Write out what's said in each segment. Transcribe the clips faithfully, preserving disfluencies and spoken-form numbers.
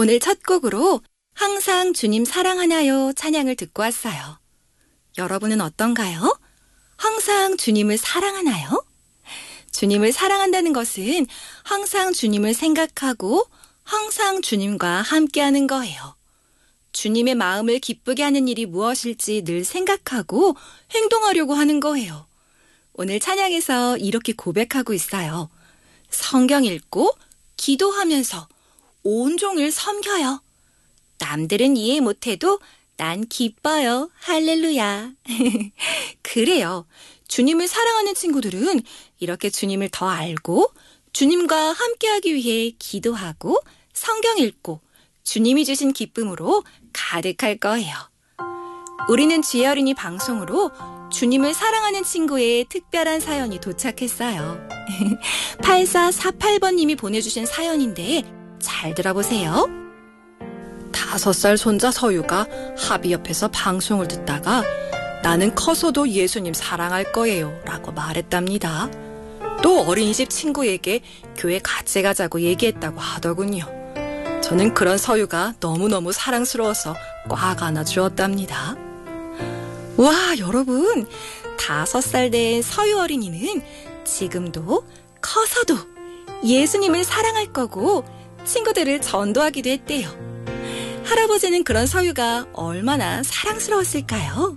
오늘 첫 곡으로 항상 주님 사랑하나요 찬양을 듣고 왔어요. 여러분은 어떤가요? 항상 주님을 사랑하나요? 주님을 사랑한다는 것은 항상 주님을 생각하고 항상 주님과 함께하는 거예요. 주님의 마음을 기쁘게 하는 일이 무엇일지 늘 생각하고 행동하려고 하는 거예요. 오늘 찬양에서 이렇게 고백하고 있어요. 성경 읽고 기도하면서 온종일 섬겨요. 남들은 이해 못해도 난 기뻐요. 할렐루야. 그래요. 주님을 사랑하는 친구들은 이렇게 주님을 더 알고 주님과 함께하기 위해 기도하고 성경 읽고 주님이 주신 기쁨으로 가득할 거예요. 우리는 지혜 어린이 방송으로 주님을 사랑하는 친구의 특별한 사연이 도착했어요. 팔사사팔 번님이 보내주신 사연인데 잘 들어보세요. 다섯 살 손자 서유가 하비 옆에서 방송을 듣다가 나는 커서도 예수님 사랑할 거예요 라고 말했답니다. 또 어린이집 친구에게 교회 같이 가자고 얘기했다고 하더군요. 저는 그런 서유가 너무너무 사랑스러워서 꽉 안아주었답니다. 와, 여러분, 다섯 살 된 서유 어린이는 지금도 커서도 예수님을 사랑할 거고 친구들을 전도하기도 했대요. 할아버지는 그런 서유가 얼마나 사랑스러웠을까요?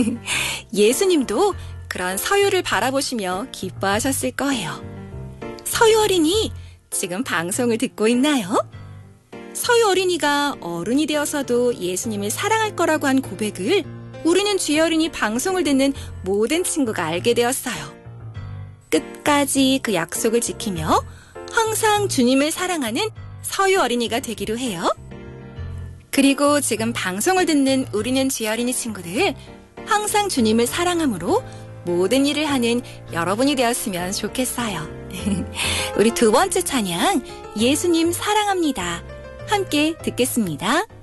예수님도 그런 서유를 바라보시며 기뻐하셨을 거예요. 서유 어린이, 지금 방송을 듣고 있나요? 서유 어린이가 어른이 되어서도 예수님을 사랑할 거라고 한 고백을 우리는 쥐 어린이 방송을 듣는 모든 친구가 알게 되었어요. 끝까지 그 약속을 지키며 항상 주님을 사랑하는 서유 어린이가 되기로 해요. 그리고 지금 방송을 듣는 우리는 쥐 어린이 친구들, 항상 주님을 사랑함으로 모든 일을 하는 여러분이 되었으면 좋겠어요. 우리 두 번째 찬양, 예수님 사랑합니다. 함께 듣겠습니다.